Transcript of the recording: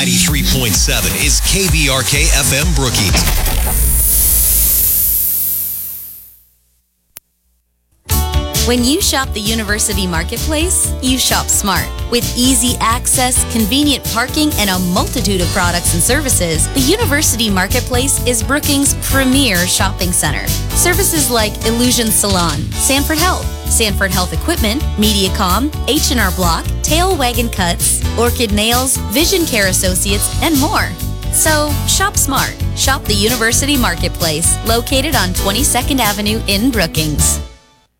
93.7 is KBRK FM Brookings. When you shop the University Marketplace, you shop smart. With easy access, convenient parking, and a multitude of products and services, the University Marketplace is Brookings' premier shopping center. Services like Illusion Salon, Sanford Health Equipment, Mediacom, H&R Block, Tail Wagon Cuts, Orchid Nails, Vision Care Associates, and more. So, shop smart. Shop the University Marketplace, located on 22nd Avenue in Brookings.